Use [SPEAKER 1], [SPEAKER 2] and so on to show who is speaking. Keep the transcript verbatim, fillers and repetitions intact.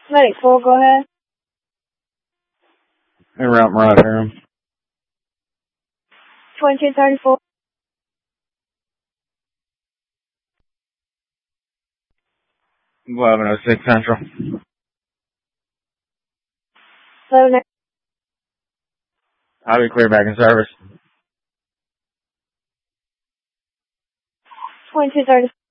[SPEAKER 1] Medic four, go ahead.
[SPEAKER 2] Hey, route right here.
[SPEAKER 1] twenty-two thirty-four.
[SPEAKER 2] eleven oh six Central.
[SPEAKER 1] eleven.
[SPEAKER 2] I'll be clear back in service.
[SPEAKER 1] twenty-two thirty-four.